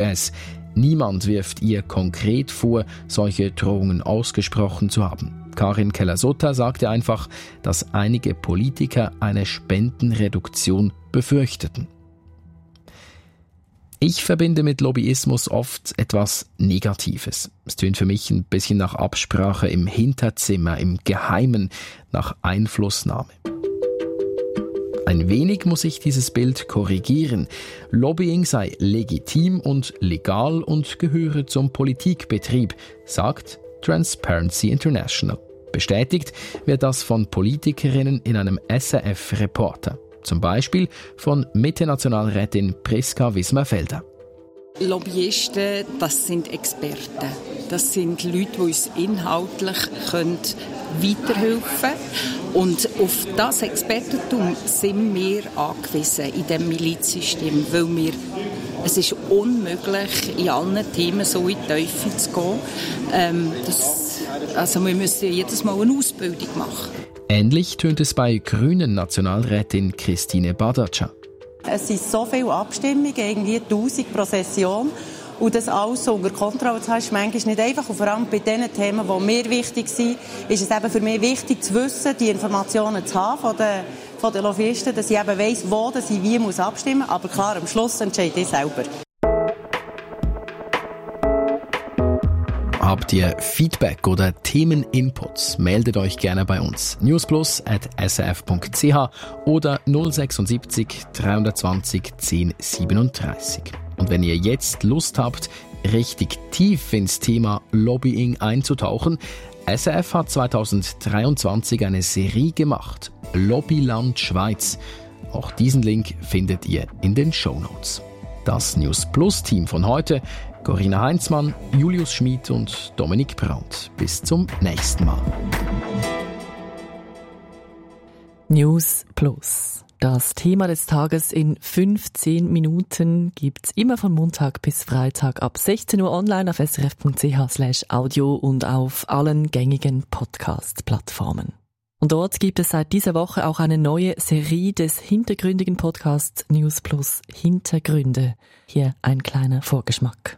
es. Niemand wirft ihr konkret vor, solche Drohungen ausgesprochen zu haben. Karin Keller-Sutter sagte einfach, dass einige Politiker eine Spendenreduktion befürchteten. Ich verbinde mit Lobbyismus oft etwas Negatives. Es tönt für mich ein bisschen nach Absprache im Hinterzimmer, im Geheimen, nach Einflussnahme. Ein wenig muss ich dieses Bild korrigieren. Lobbying sei legitim und legal und gehöre zum Politikbetrieb, sagt Transparency International. Bestätigt wird das von Politikerinnen in einem SRF-Reporter. Zum Beispiel von Mitte-Nationalrätin Priska Wismar-Felder. Lobbyisten, das sind Experten. Das sind Leute, die uns inhaltlich weiterhelfen können. Und auf das Expertentum sind wir angewiesen in diesem Milizsystem, weil es ist unmöglich, in allen Themen so in die Tiefe zu gehen. Wir müssen jedes Mal eine Ausbildung machen. Ähnlich tönt es bei grünen Nationalrätin Christine Badatscha. Es sind so viele Abstimmungen, irgendwie 1000 pro Session. Und das alles so unter Kontrolle zu haben, ist manchmal nicht einfach. Und vor allem bei den Themen, die mir wichtig sind, ist es eben für mich wichtig zu wissen, die Informationen zu haben von den Lobbyisten, dass ich eben weiss, wo ich wie abstimmen muss. Aber klar, am Schluss entscheide ich selber. Habt ihr Feedback oder Themeninputs? Meldet euch gerne bei uns. newsplus@srf.ch oder 076 320 1037. Und wenn ihr jetzt Lust habt, richtig tief ins Thema Lobbying einzutauchen, SRF hat 2023 eine Serie gemacht. Lobbyland Schweiz. Auch diesen Link findet ihr in den Shownotes. Das News Plus Team von heute: Corinna Heinzmann, Julius Schmid und Dominik Brandt. Bis zum nächsten Mal. News Plus. Das Thema des Tages in 15 Minuten gibt's immer von Montag bis Freitag ab 16 Uhr online auf srf.ch/audio und auf allen gängigen Podcast-Plattformen. Und dort gibt es seit dieser Woche auch eine neue Serie des hintergründigen Podcasts News Plus Hintergründe. Hier ein kleiner Vorgeschmack.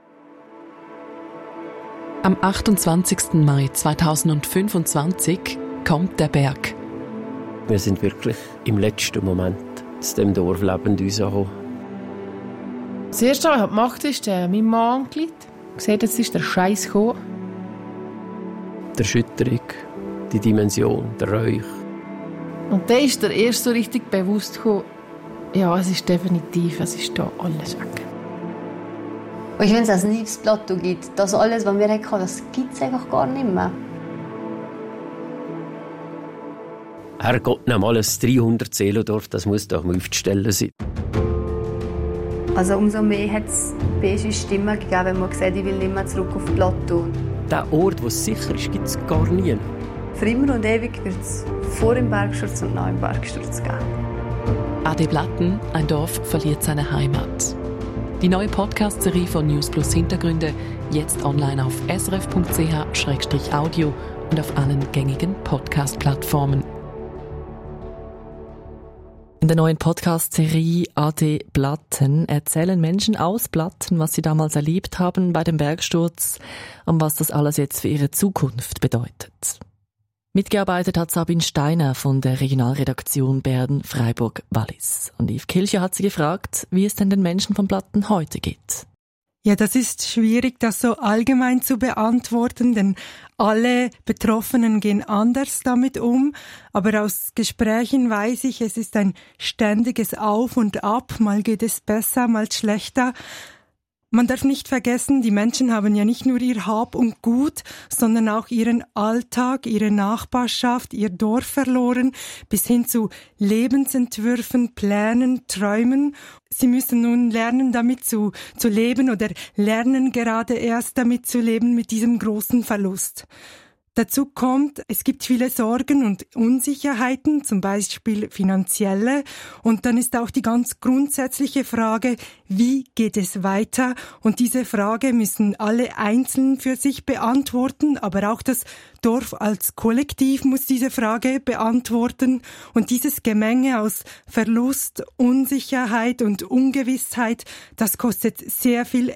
Am 28. Mai 2025 kommt der Berg. Wir sind wirklich im letzten Moment zu diesem Dorf lebend angekommen. Das Erste, was ich gemacht habe, ist mein Mann angerufen. Gesagt, jetzt ist der Scheiß gekommen. Die Erschütterung, die Dimension, der Räuch. Und dann ist der erst so richtig bewusst gekommen, ja, es ist definitiv, es ist da alles weg. Und wenn es ein neues Plateau gibt, das alles, was wir hatten, das gibt es einfach gar nicht mehr. Herrgott, nochmal ein 300 Seelendorf, das muss doch mal aufzustellen sein. Also umso mehr hat es beige Stimmen gegeben, wenn man gesagt hat, ich will nicht mehr zurück auf das Plateau. Der Ort, wo es sicher ist, gibt es gar nie. Für immer und ewig wird es vor dem Bergsturz und nach dem Bergsturz geben. Ade Blatten, ein Dorf verliert seine Heimat. Die neue Podcast-Serie von News Plus Hintergründe, jetzt online auf srf.ch/audio und auf allen gängigen Podcast-Plattformen. In der neuen Podcast-Serie Ade Blatten erzählen Menschen aus Blatten, was sie damals erlebt haben bei dem Bergsturz und was das alles jetzt für ihre Zukunft bedeutet. Mitgearbeitet hat Sabine Steiner von der Regionalredaktion Berden-Freiburg-Wallis. Und Yves Kilcher hat sie gefragt, wie es denn den Menschen von Blatten heute geht. Ja, das ist schwierig, das so allgemein zu beantworten, denn alle Betroffenen gehen anders damit um. Aber aus Gesprächen weiß ich, es ist ein ständiges Auf und Ab. Mal geht es besser, mal schlechter. Man darf nicht vergessen, die Menschen haben ja nicht nur ihr Hab und Gut, sondern auch ihren Alltag, ihre Nachbarschaft, ihr Dorf verloren, bis hin zu Lebensentwürfen, Plänen, Träumen. Sie müssen nun lernen, damit zu leben oder lernen gerade erst damit zu leben mit diesem großen Verlust. Dazu kommt, es gibt viele Sorgen und Unsicherheiten, zum Beispiel finanzielle. Und dann ist auch die ganz grundsätzliche Frage, wie geht es weiter? Und diese Frage müssen alle einzeln für sich beantworten, aber auch das Dorf als Kollektiv muss diese Frage beantworten. Und dieses Gemenge aus Verlust, Unsicherheit und Ungewissheit, das kostet sehr viel